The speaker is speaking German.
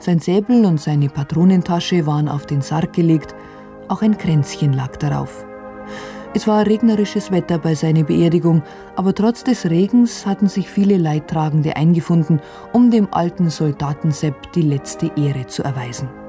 Sein Säbel und seine Patronentasche waren auf den Sarg gelegt, auch ein Kränzchen lag darauf. Es war regnerisches Wetter bei seiner Beerdigung, aber trotz des Regens hatten sich viele Leidtragende eingefunden, um dem alten Soldaten Sepp die letzte Ehre zu erweisen.